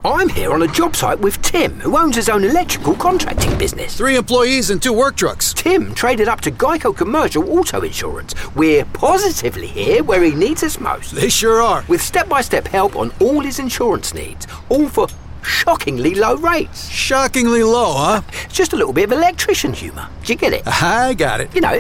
I'm here on a job site with Tim, who owns his own electrical contracting business. 3 employees and 2 work trucks. Tim traded up to Geico Commercial Auto Insurance. We're positively here where he needs us most. They sure are. With step-by-step help on all his insurance needs, all for shockingly low rates. Shockingly low, huh? Just a little bit of electrician humour. Do you get it? I got it. You know,